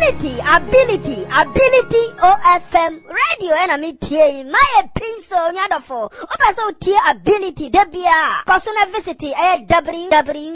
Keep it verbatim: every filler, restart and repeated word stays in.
ability, ability, ability O F M radio and a metie my pinso nyadofo. Opa so tie ability debia. Kosuna visit e w w